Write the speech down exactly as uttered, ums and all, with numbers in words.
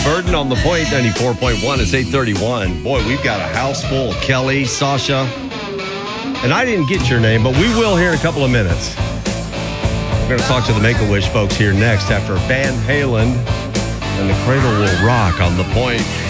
Burden on the Point, ninety-four point one. It's eight thirty-one. Boy, we've got a house full. Kelly, Sasha, and I didn't get your name, but we will here in a couple of minutes. We're going to talk to the Make-A-Wish folks here next after Van Halen and the Cradle Will Rock on the Point.